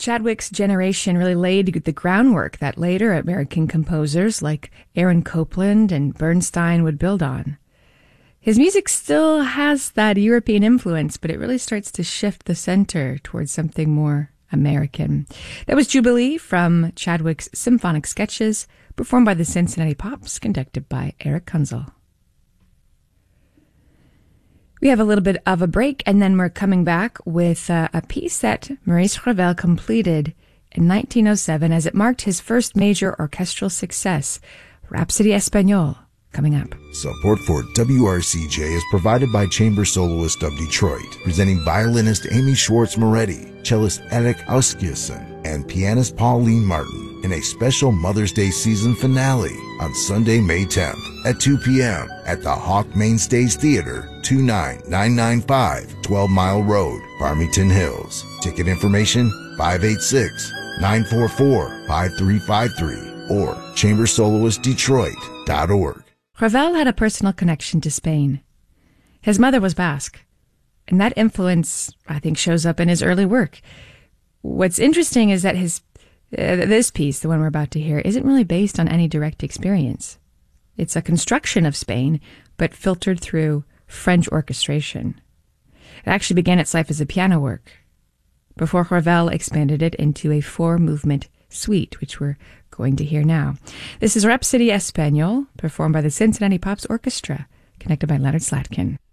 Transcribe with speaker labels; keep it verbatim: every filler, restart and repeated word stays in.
Speaker 1: Chadwick's generation really laid the groundwork that later American composers like Aaron Copland and Bernstein would build on. His music still has that European influence, but it really starts to shift the center towards something more American. That was Jubilee from Chadwick's Symphonic Sketches, performed by the Cincinnati Pops, conducted by Eric Kunzel. We have a little bit of a break, and then we're coming back with uh, a piece that Maurice Ravel completed in nineteen oh seven as it marked his first major orchestral success, Rhapsody Espagnole, coming up.
Speaker 2: Support for W R C J is provided by Chamber Soloists of Detroit, presenting violinist Amy Schwartz-Moretti, cellist Eric Auskiason, and pianist Pauline Martin in a special Mother's Day season finale on Sunday, May tenth at two p.m. at the Hawk Main Stage Theater, two nine nine nine five twelve Mile Road, Farmington Hills. Ticket information five eight six, nine four four, five three five three or chamber soloist detroit dot org.
Speaker 1: Ravel had a personal connection to Spain. His mother was Basque, and that influence, I think, shows up in his early work. What's interesting is that his uh, this piece, the one we're about to hear, isn't really based on any direct experience. It's a construction of Spain, but filtered through French orchestration. It actually began its life as a piano work, before Ravel expanded it into a four-movement suite, which we're going to hear now. This is Rhapsody Espagnole, performed by the Cincinnati Pops Orchestra, conducted by Leonard Slatkin.